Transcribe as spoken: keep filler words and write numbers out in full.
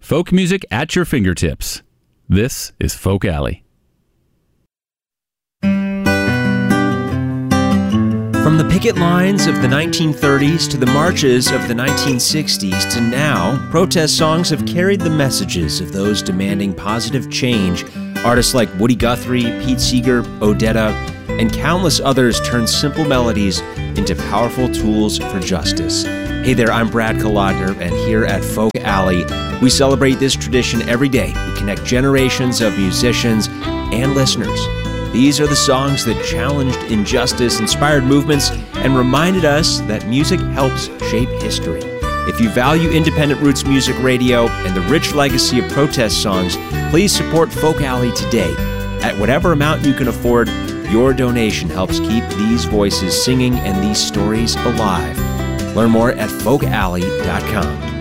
Folk music at your fingertips. This is Folk Alley. From the picket lines of the nineteen thirties to the marches of the nineteen sixties to now, protest songs have carried the messages of those demanding positive change. Artists like Woody Guthrie, Pete Seeger, Odetta, and countless others turn simple melodies into powerful tools for justice. Hey there, I'm Brad Kolodner, and here at Folk Alley, we celebrate this tradition every day. We connect generations of musicians and listeners. These are the songs that challenged injustice, inspired movements, and reminded us that music helps shape history. If you value independent roots music radio and the rich legacy of protest songs, please support Folk Alley today. At whatever amount you can afford, your donation helps keep these voices singing and these stories alive. Learn more at folk alley dot com.